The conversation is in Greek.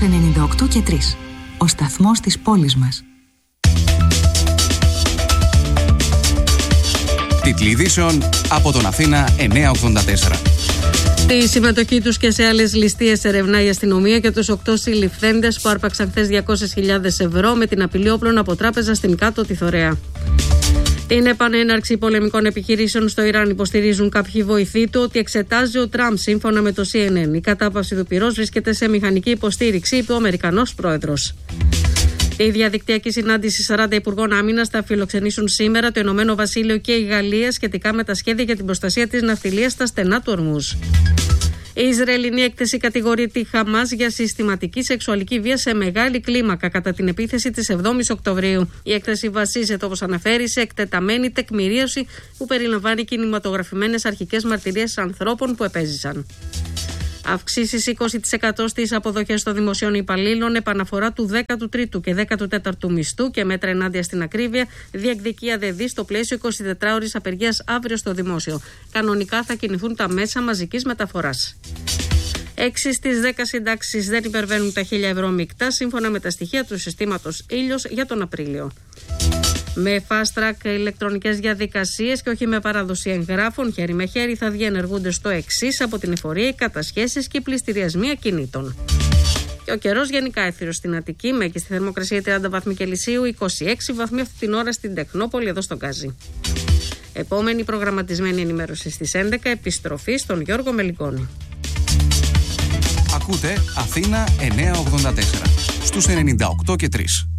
98 και 3. Ο σταθμός της πόλης μας. Τίτλοι ειδήσεων από τον Αθήνα 984. Τη συμμετοχή τους και σε άλλες ληστείες ερευνά η αστυνομία και τους 8 συλληφθέντες που άρπαξαν χθες 200.000 ευρώ με την απειλή όπλων από τράπεζα στην Κάτω Θηθωρέα. Την επανέναρξη πολεμικών επιχειρήσεων στο Ιράν υποστηρίζουν κάποιοι βοηθοί του ότι εξετάζει ο Τραμπ σύμφωνα με το CNN. Η κατάπαυση του πυρός βρίσκεται σε μηχανική υποστήριξη, είπε ο Αμερικανός πρόεδρος. Τη διαδικτυακή συνάντηση 40 υπουργών άμυνας θα φιλοξενήσουν σήμερα το Ηνωμένο Βασίλειο και η Γαλλία σχετικά με τα σχέδια για την προστασία της ναυτιλίας στα στενά του Ορμούζ. Η Ισραηλινή έκθεση κατηγορεί τη Χαμάς για συστηματική σεξουαλική βία σε μεγάλη κλίμακα κατά την επίθεση της 7ης Οκτωβρίου. Η έκθεση βασίζεται, όπως αναφέρει, σε εκτεταμένη τεκμηρίωση που περιλαμβάνει κινηματογραφημένες αρχικές μαρτυρίες ανθρώπων που επέζησαν. Αυξήσεις 20% στις αποδοχές των δημοσίων υπαλλήλων, επαναφορά του 13ου και 14ου μισθού και μέτρα ενάντια στην ακρίβεια, διεκδικεί ΑΔΕΔ στο πλαίσιο 24ωρης απεργίας αύριο στο δημόσιο. Κανονικά θα κινηθούν τα μέσα μαζικής μεταφοράς. 6 στις 10 συντάξεις δεν υπερβαίνουν τα 1.000 ευρώ μεικτά, σύμφωνα με τα στοιχεία του συστήματος Ήλιος για τον Απρίλιο. Με fast track ηλεκτρονικές διαδικασίες και όχι με παράδοση εγγράφων, χέρι με χέρι θα διενεργούνται στο εξής από την εφορία οι κατασχέσεις και οι πληστηριασμοί ακινήτων. Και ο καιρός γενικά έθυρος στην Αττική, με και στη θερμοκρασία 30 βαθμοί Κελσίου, 26 βαθμοί αυτή την ώρα στην Τεχνόπολη, εδώ στο Γκάζι. Επόμενη προγραμματισμένη ενημέρωση στις 11, επιστροφή στον Γιώργο Μελικόνη. Ακούτε Αθήνα 984 στους 98 και 3.